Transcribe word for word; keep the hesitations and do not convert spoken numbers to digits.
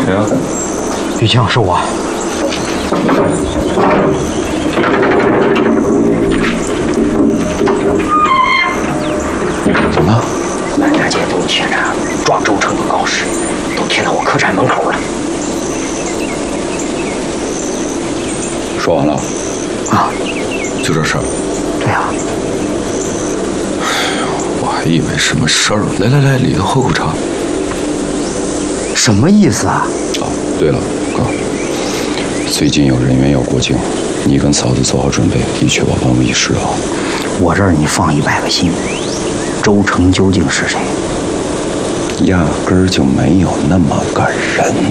谁啊？ 玉清，是我。 怎么了？ 满大街都贴着撞周成的告示，都贴到我客栈门口了。 说完了？ 啊， 就这事儿？ 对啊。 我还以为什么事儿。来来来，里头喝口茶。 什么意思啊？ 哦，对了，哥，最近有人员要过境，你跟嫂子做好准备，以确保万无一失啊。 我这儿你放一百个心，周成究竟是谁？ 压根儿就没有那么个人。